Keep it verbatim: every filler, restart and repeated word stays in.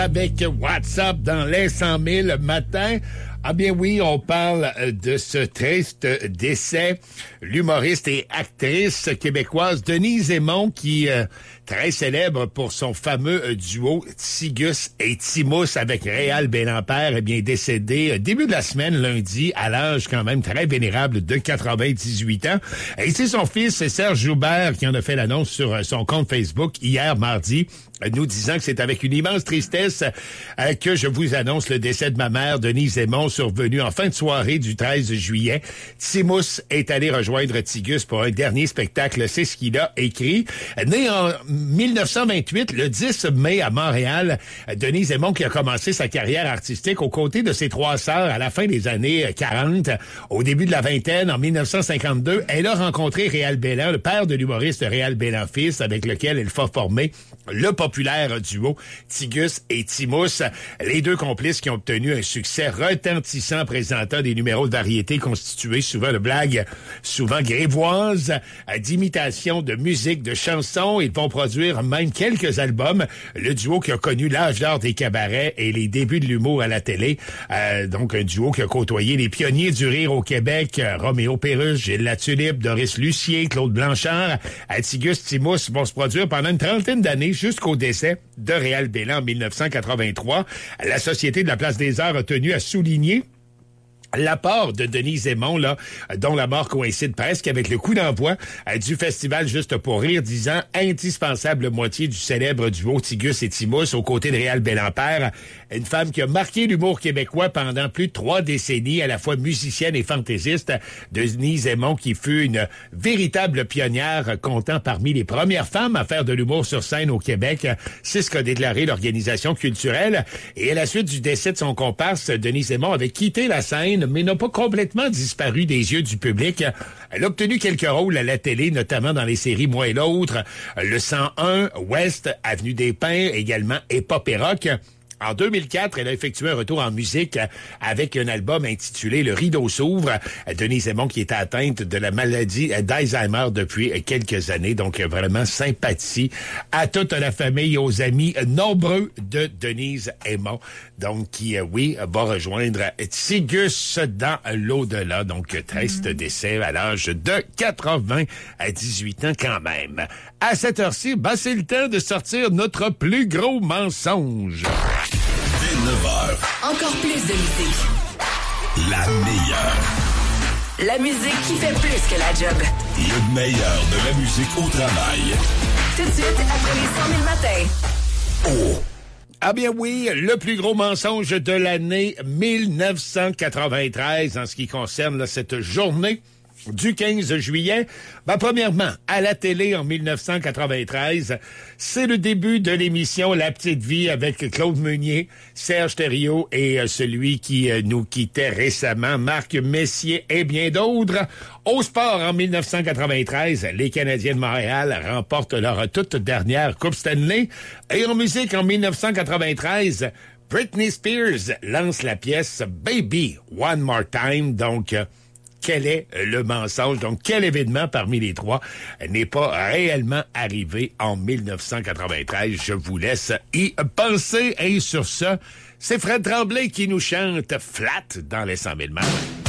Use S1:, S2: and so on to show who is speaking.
S1: Avec WhatsApp dans les cent mille matin. Ah bien oui, on parle de ce triste décès. L'humoriste et actrice québécoise Denise Aymon, qui euh, très célèbre pour son fameux duo Tigus et Timous avec Réal Bélampère, eh bien décédé début de la semaine, lundi, à l'âge quand même très vénérable de quatre-vingt-dix-huit ans. Et c'est son fils Serge Joubert qui en a fait l'annonce sur son compte Facebook hier mardi, nous disant que c'est avec une immense tristesse euh, que je vous annonce le décès de ma mère, Denise Aymon, survenu en fin de soirée du treize juillet. Timous est allé rejoindre Tigus pour un dernier spectacle, c'est ce qu'il a écrit. Né en mille neuf cent vingt-huit, le dix mai à Montréal, Denise Aymon qui a commencé sa carrière artistique aux côtés de ses trois sœurs à la fin des années quarante. Au début de la vingtaine, en mille neuf cent cinquante-deux, elle a rencontré Réal Bélan, le père de l'humoriste Réal Bélan-Fils, avec lequel elle va former le populaire duo Tigus et Timous. Les deux complices qui ont obtenu un succès retentissant présentant des numéros de variété constitués souvent de blagues, souvent grivoises, d'imitations de musique, de chansons. Ils vont produire même quelques albums. Le duo qui a connu l'âge d'or des cabarets et les débuts de l'humour à la télé. Euh, donc un duo qui a côtoyé les pionniers du rire au Québec, Roméo Pérus, Gilles Latulippe, Doris Lucier, Claude Blanchard. Tigus, Timous vont se produire pendant une trentaine d'années jusqu'au décès de Réal Bélan en mille neuf cent quatre-vingt-trois. La Société de la Place des Arts a tenu à souligner l'apport de Denise Aymon, là, dont la mort coïncide presque avec le coup d'envoi euh, du festival Juste pour rire, disant indispensable moitié du célèbre duo Tigus et Timous aux côtés de Réal Bélampère, une femme qui a marqué l'humour québécois pendant plus de trois décennies, à la fois musicienne et fantaisiste. Denise Aymon qui fut une véritable pionnière, comptant parmi les premières femmes à faire de l'humour sur scène au Québec. C'est ce qu'a déclaré l'organisation culturelle. Et à la suite du décès de son comparse, Denise Aymon avait quitté la scène, mais n'a pas complètement disparu des yeux du public. Elle a obtenu quelques rôles à la télé, notamment dans les séries Moi et l'autre, Le cent un, Ouest, Avenue des Pins, également Épop et Rock. En deux mille quatre, elle a effectué un retour en musique avec un album intitulé Le rideau s'ouvre. Denise Aymon qui était atteinte de la maladie d'Alzheimer depuis quelques années. Donc, vraiment sympathie à toute la famille, aux amis nombreux de Denise Aymon. Donc, qui, oui, va rejoindre Tigus dans l'au-delà. Donc, triste décès à l'âge de quatre-vingt-dix-huit ans quand même. À cette heure-ci, ben, c'est le temps de sortir notre plus gros mensonge.
S2: Dès neuf heures.
S3: Encore plus de musique.
S2: La meilleure.
S3: La musique qui fait plus que la job.
S2: Le meilleur de la musique au travail.
S3: Tout de suite, après les cent mille matins.
S2: Oh!
S1: Ah bien oui, le plus gros mensonge de l'année mille neuf cent quatre-vingt-treize en ce qui concerne là, cette journée du quinze juillet. Ben, premièrement, à la télé en mille neuf cent quatre-vingt-treize, c'est le début de l'émission La Petite Vie avec Claude Meunier, Serge Thériault et euh, celui qui euh, nous quittait récemment, Marc Messier et bien d'autres. Au sport, en mille neuf cent quatre-vingt-treize, les Canadiens de Montréal remportent leur toute dernière Coupe Stanley. Et en musique, en mille neuf cent quatre-vingt-treize, Britney Spears lance la pièce Baby One More Time. Donc, euh, quel est le mensonge? Donc, quel événement parmi les trois n'est pas réellement arrivé en mille neuf cent quatre-vingt-treize? Je vous laisse y penser. Et sur ce, c'est Fred Tremblay qui nous chante Flat dans les cent mille matins.